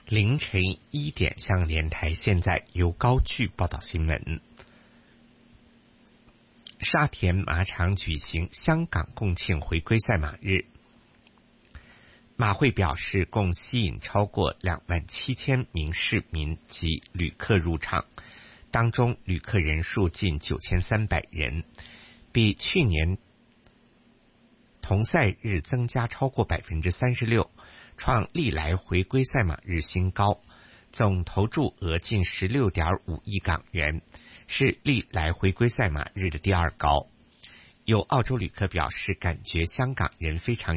凌晨1点，香港电台现在由高炬报道新闻。沙田马场举行香港共庆回归赛马日，马会表示共吸引超过27000名市民及旅客入场，当中旅客人数近9300人，比去年同赛日增加超过36%，创历来回归赛马日新高，总投注额近16.5亿港元，是历来回归赛马日的第二高。有澳洲旅客表示，感觉香港人非常